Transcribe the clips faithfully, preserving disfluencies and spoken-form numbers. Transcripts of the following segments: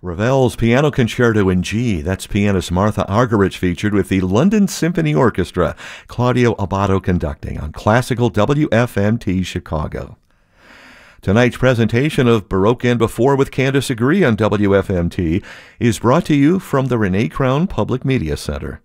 Ravel's Piano Concerto in G, that's pianist Martha Argerich featured with the London Symphony Orchestra, Claudio Abbado conducting on Classical W F M T Chicago. Tonight's presentation of Baroque and Before with Candace Agree on W F M T is brought to you from the Renee Crown Public Media Center.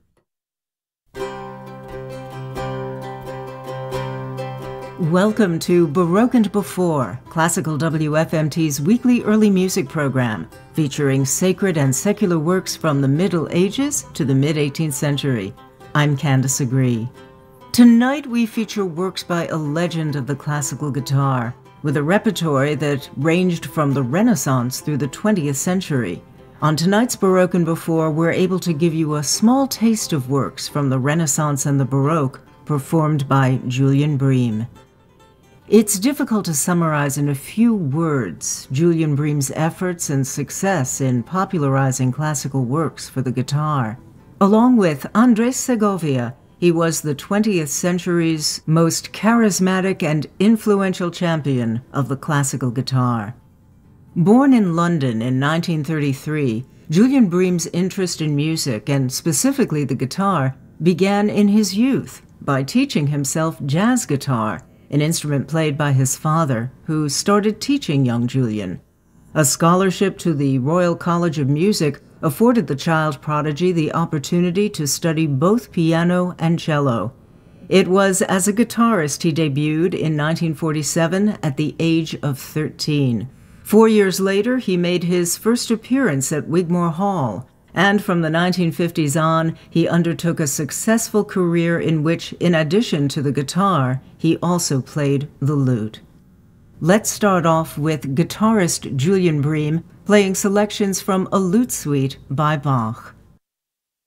Welcome to Baroque and Before, Classical W F M T's weekly early music program, featuring sacred and secular works from the Middle Ages to the mid-eighteenth century. I'm Candace Agree. Tonight we feature works by a legend of the classical guitar, with a repertoire that ranged from the Renaissance through the twentieth century. On tonight's Baroque and Before, we're able to give you a small taste of works from the Renaissance and the Baroque, performed by Julian Bream. It's difficult to summarize in a few words Julian Bream's efforts and success in popularizing classical works for the guitar. Along with Andres Segovia, he was the twentieth century's most charismatic and influential champion of the classical guitar. Born in London in nineteen thirty-three, Julian Bream's interest in music, and specifically the guitar, began in his youth by teaching himself jazz guitar, an instrument played by his father, who started teaching young Julian. A scholarship to the Royal College of Music afforded the child prodigy the opportunity to study both piano and cello. It was as a guitarist he debuted in nineteen forty-seven at the age of thirteen. Four years later, he made his first appearance at Wigmore Hall, and from the nineteen fifties on, he undertook a successful career in which, in addition to the guitar, he also played the lute. Let's start off with guitarist Julian Bream playing selections from a lute suite by Bach.